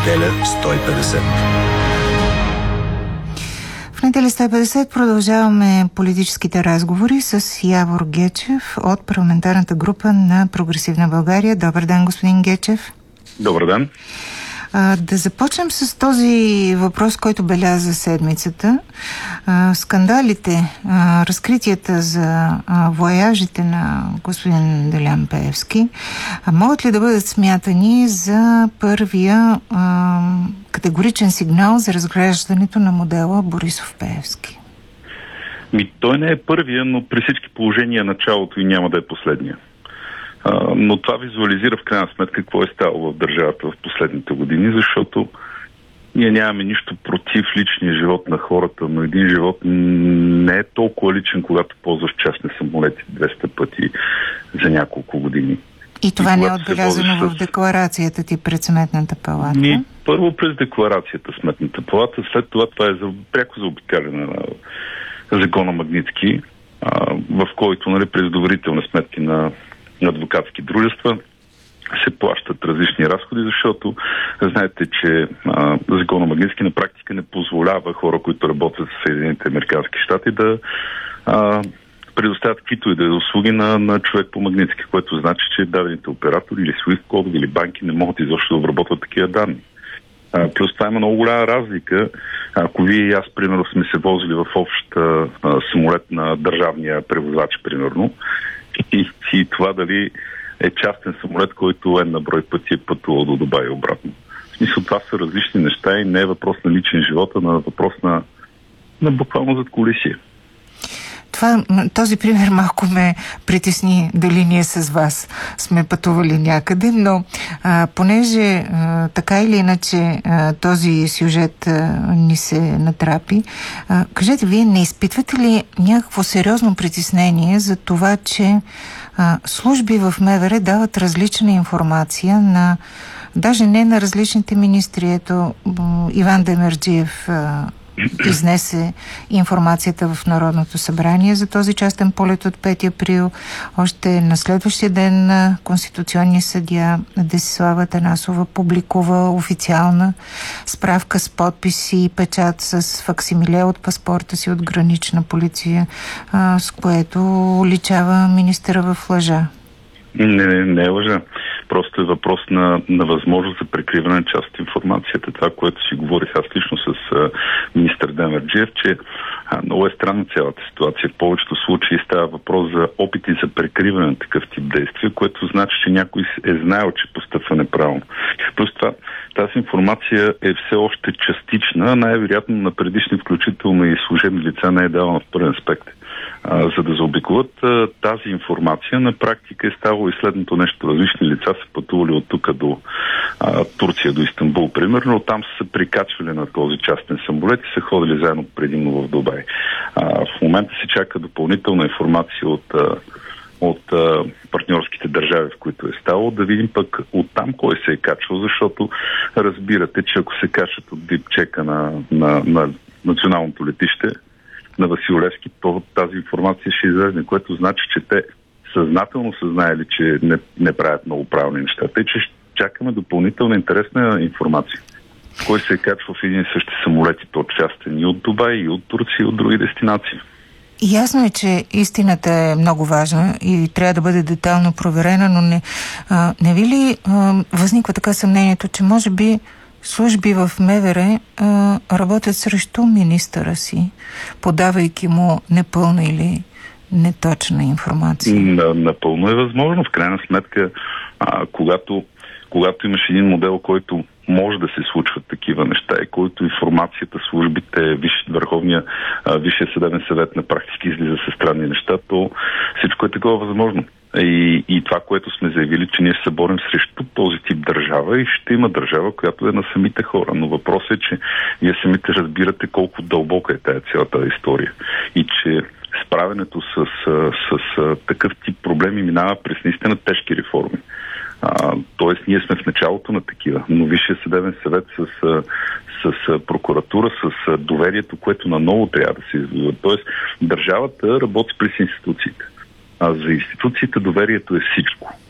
неделя 150. В неделя 150 продължаваме политическите разговори с Явор Гечев от парламентарната група на Прогресивна България. Добър ден, господин Гечев. Добър ден. Да започнем с този въпрос, който беляза седмицата. Скандалите, разкритията за вояжите на господин Делян Пеевски могат ли да бъдат смятани за първия категоричен сигнал за разграждането на модела Борисов-Пеевски? Той не е първия, но при всички положения началото и няма да е последния. Но това визуализира в крайна сметка какво е ставало в държавата в последните години, защото ние нямаме нищо против личния живот на хората, но един живот не е толкова личен, когато ползваш частни самолети 200 пъти за няколко години. И това не е отбелязано в декларацията ти пред Сметната палата? Първо през декларацията Сметната палата, след това е пряко заобикаляне на закона Магнитски, в който през доверителни сметки на адвокатски дружества се плащат различни разходи, защото знаете, че закона Магнитски на практика не позволява хора, които работят в Съединените американски щати, да предоставят каквито и да е услуги на човек по Магнитски, което значи, че дадените оператори или SWIFT кодове или банки не могат изобщо да обработват такива данни. Плюс това има много голяма разлика. Ако вие и аз, примерно, сме се возили в общ самолет на държавния превозвач, примерно, и това дали е частен самолет, който на брой пъти е пътувал до Дубай и обратно. В смисъл, това са различни неща и не е въпрос на личен живот, а на въпрос на буквално задкулисие. Този пример малко ме притесни дали ние с вас сме пътували някъде, но понеже така или иначе този сюжет ни се натрапи, кажете, вие не изпитвате ли някакво сериозно притеснение за това, че служби в МВР дават различна информация даже не на различните министри? Ето, Иван Демерджиев изнесе информацията в Народното събрание за този частен полет от 5 април. Още на следващия ден на конституционния съдия Десислава Атанасова публикува официална справка с подписи и печат с факсимиле от паспорта си от Гранична полиция, с което уличава министъра в лъжа. Не е лъжа. Просто е въпрос на възможност за прикриване на част от информацията. Това, което си говорих аз лично с министър Демерджиев, че много е странна цялата ситуация. В повечето случаи става въпрос за опити за прикриване на такъв тип действия, което значи, че някой е знаел, че постъпва неправилно. Плюс това, тази информация е все още частична, най-вероятно на предишни, включително и служебни лица, не е давана в пълен аспект. За да заобиколят тази информация, на практика е ставало и следното нещо. Различни лица са пътували от тук до Турция, до Истанбул, примерно. Там са се прикачвали на този частен самолет и са ходили заедно предимно в Дубай. В момента се чака допълнителна информация от партньорските държави, в които е ставало, да видим пък оттам кой се е качвал, защото разбирате, че ако се качат от дипчека на националното летище на Васил Левски, то тази информация ще излезе, което значи, че те съзнателно са знаели, че не правят много правилни неща. Тъй, че чакаме допълнителна интересна информация. Кой се е качвал в един и същи самолет, и то частен и от Дубай, и от Турция, и от други дестинации. Ясно е, че истината е много важна и трябва да бъде детайлно проверена, но не ви ли възниква така съмнението, че може би служби в МВР работят срещу министъра си, подавайки му непълна или неточна информация? Напълно е възможно. В крайна сметка, когато имаш един модел, който може да се случват такива неща и който информацията, службите, Висшия съдебен съвет на практика излиза със странни неща, то всичко е такова възможно. И това, което сме заявили, че ние се борим срещу този тип държава и ще има държава, която е на самите хора. Но въпросът е, че вие самите разбирате колко дълбока е тая цялата история. И че справянето с такъв тип проблеми минава през наистина тежки реформи. Тоест, ние сме в началото на такива, но Висшия съдебен съвет с прокуратура, с доверието, което наново трябва да се извоюва. Тоест, държавата работи през институциите. А за институциите доверието е всичко.